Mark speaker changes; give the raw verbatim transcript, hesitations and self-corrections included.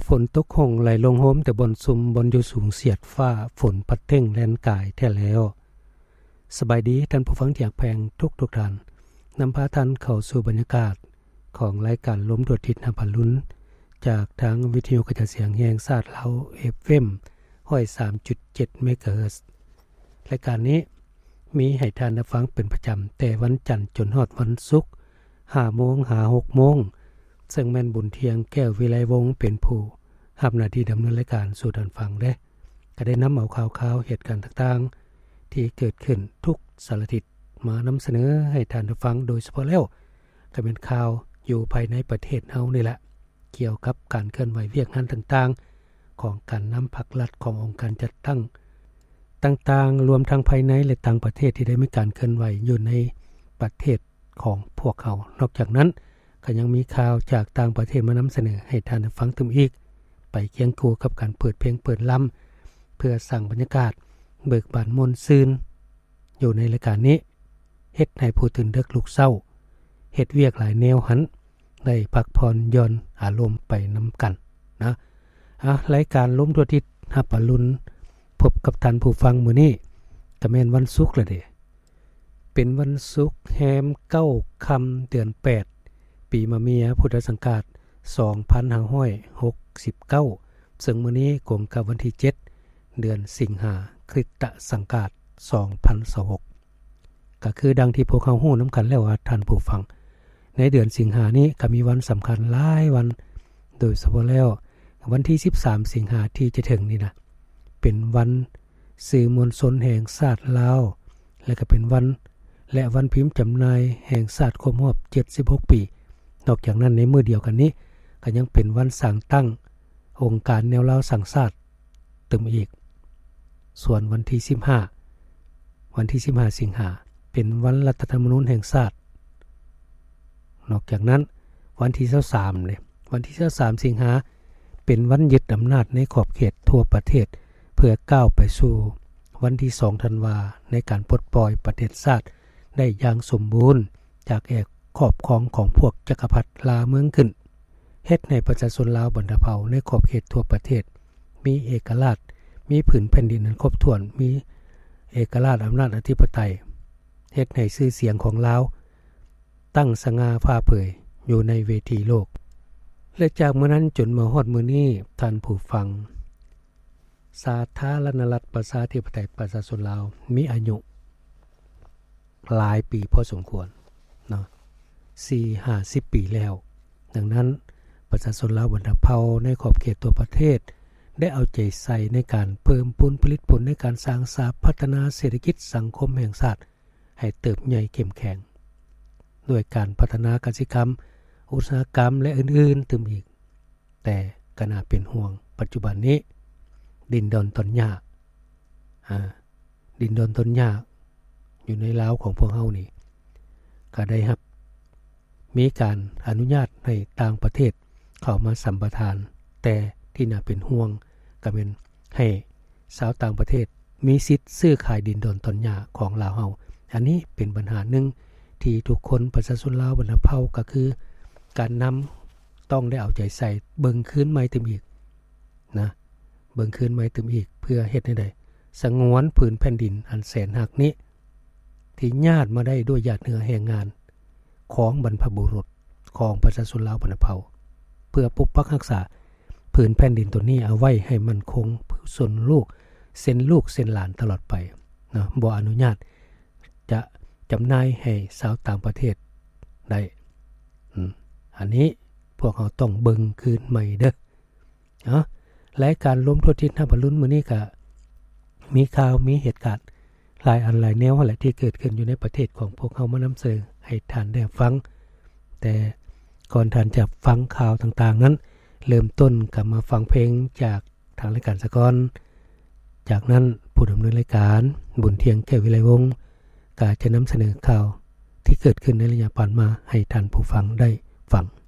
Speaker 1: ฝนตกหงไหลลงโหมแต่บนซุมบนอยู่สูงเสียดฟ้าฝนพัดเท่งแล่นกายแท้แล้วสบายดีท่านผู้ฟังที่แพงทุกทุกท่านนำพาท่านเข้าสู่บรรยากาศของรายการล้มดวดทิศนภาลุ้นจากทางวิทยุกระจายเสียงแห่งชาติลาว เอฟ เอ็ม หนึ่ง สาม จุด เจ็ด เมกะเฮิรตซ์รายการนี้มีให้ท่านได้ฟังเป็นประจำแต่วันจันทร์จนฮอดวันศุกร์ ห้าโมง หา หกโมงซึ่งแม่นบุญเทียงแก้ววิไลวงศ์เป็นผู้รับหน้าที่ดำเนินรายการสู่ท่านฟังได้ก็ได้นำเอาข่าวๆเหตุการณ์ต่างๆที่เกิดขึ้นทุกสารทิศมานำเสนอให้ท่านได้ฟังโดยเฉพาะแล้วก็เป็นข่าวอยู่ภายในประเทศเฮานี่แหละเกี่ยวกับการเคลื่อนไหวเวียกงานต่างๆของการนำภาครัฐขององค์การจัดตั้งต่างๆรวมทั้งภายในและต่างประเทศที่ได้มีการเคลื่อนไหวอยู่ในประเทศของพวกเขานอกจากนั้นก็ยังมีข่าวจากต่างประเทศมานำเสนอให้ท่านได้ฟังถึงอีกไปเคียงคู่กับการเปิดเพลงเปิดลำเพื่อสร้างบรรยากาศเบิกบานมนต์ซื่นอยู่ในรายการนี้เฮ็ดให้ผู้ตื่นดึกลุกเช้าเฮ็ดเวียกหลายแนวหันได้พักผ่อนหย่อนอารมณ์ไปนำกันนะอ่ะรายการล้มทั่วทิศฮับปะลุนพบกับท่านผู้ฟังมื้อนี้ก็แม่นวันศุกร์แล้วเด้เป็นวันศุกร์แฮมเก้าค่ำเดือนแปดปีมะเมียพุทธศักราชสองพันห้าร้อยหกสิบเก้าซึ่งมื้อนี้ตรงกับวันที่เจ็ดเดือนสิงหาคริสตศักราชสองพันยี่สิบหกก็คือดังที่พวกเขาฮู้นำกันแล้วว่าท่านผู้ฟังในเดือนสิงหานี้ก็มีวันสำคัญหลายวันโดยเฉพาะแล้ววันที่สิบสามสิงหาที่จะถึงนี่นะเป็นวันสื่อมวลชนแห่งชาติลาวและก็เป็นวันและวันพิมพ์จำหน่ายแห่งชาติครบรอบเจ็ดสิบหกปีนอกจากนั้นในมื้อเดียวกันนี้ก็ยังเป็นวันสร้างตั้งองค์การแนวลาวสร้างชาติตึมอีกส่วนวันที่สิบห้าวันที่สิบห้าสิงหาเป็นวันรัฐธรรมนูญแห่งชาตินอกจากนั้นวันที่ยี่สิบสามเนี่ยวันที่ยี่สิบสามสิงหาเป็นวันยึดอำนาจในขอบเขตทั่วประเทศเพื่อก้าวไปสู่วันที่สองธันวาในการปลดปล่อยประเทศชาติได้อย่างสมบูรณ์จากแอกขอบครองของพวกจักรพรรดิลาเมืองขึ้นเฮ็ดให้ประชาชนลาวบรรดาเผ่าในขอบเขตทั่วประเทศมีเอกราชมีผืนแผ่นดินอันครบถ้วนมีเอกราชอำนาจอธิปไตยเฮ็ดให้ชื่อเสียงของลาวตั้งสง่าผ่าเผยอยู่ในเวทีโลกและจากเมื่อนั้นจนมาฮอดมื้อนี้ท่านผู้ฟังสาธารณรัฐประชาธิปไตยประชาชนลาวมีอายุหลายปีพอสมควรเนาะ สี่ถึงห้าสิบ ปีแล้วดังนั้นประชาชนลาวบรรดาเผ่าในขอบเขตตัวประเทศได้เอาใจใส่ในการเพิ่มพูนผลิตผลในการสร้างสรรค์พัฒนาเศรษฐกิจสังคมแห่งชาติให้เติบใหญ่เข้มแข็งด้วยการพัฒนากสิกรรมอุตสาหกรรมและอื่นๆตึมอีกแต่ก็น่าเป็นห่วงปัจจุบันนี้ดินดอนต้นหญ้าอ่าดินดอนต้นหญ้าอยู่ในลาวของพวกเฮานี่ก็ได้รับมีการอนุญาตให้ต่างประเทศเข้ามาสัมปทานแต่ที่น่าเป็นห่วงก็เป็นให้ชาวต่างประเทศมีสิทธิ์ซื้อขายดินดอนต้นหญ้าของลาวเฮาอันนี้เป็นปัญหาหนึ่งที่ทุกคนประชาชนลาวบรรดาเผ่าก็คือการนำต้องได้เอาใจใส่เบิ่งคืนใหม่ตึมอีกนะเบิ่งคืนใหม่ตึมอีกเพื่อเฮ็ดให้ได้สงวนผืนแผ่นดินอันแสนหักนี้ที่ญาติมาได้ด้วยญาติเนื้อแห่งงานของบรรพบุรุษของประชาชนลาวบรรดาเผ่าเพื่อปกปักรักษาผืนแผ่นดินตัวนี้เอาไว้ให้มันคงส่วนลูกเส้นลูกเส้นหลานตลอดไปนะบ่อนุญาตจะจำหน่ายให้ชาวต่างประเทศได้อืมอันนี้พวกเขาต้องเบิ่งคืนใหม่เด้อเนาะและการล้มทั่วทิศทางบรรลุมื้อนี้ก็มีข่าวมีเหตุการณ์หลายอันหลายแนวแหละที่เกิดขึ้นอยู่ในประเทศของพวกเขามานำเสนอให้ท่านได้ฟังแต่ก่อนท่านจะฟังข่าวต่างๆนั้นเริ่มต้นกับมาฟังเพลงจากทางรายการสะก่อนจากนั้นผู้ดำเนินรายการบุญเทียงแก้ววิไลวงศ์ก็จะนำเสนอข่าวที่เกิดขึ้นในระยะผ่านมาให้ท่านผู้ฟังได้ฟัง